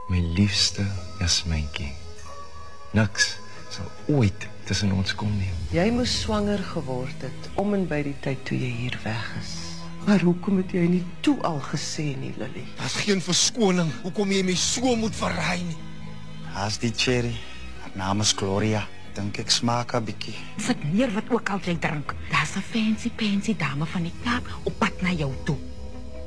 My liefste Jasmyntjie. Niks sal ooit tussen ons kom nie. Jy moes swanger geword het om en by die tyd toe jy hier weg is. Maar hoekom het jy nie toe al gesê nie, Lily? Daar's geen verskoning. Hoekom jy my so moet verraai nie? Haas die cherry. Haar naam is Gloria. Dink ek smaak 'n bietjie. Sit neer wat ook al jy drink. Daar's 'n fancy dame van die Kaap op pad na jou toe.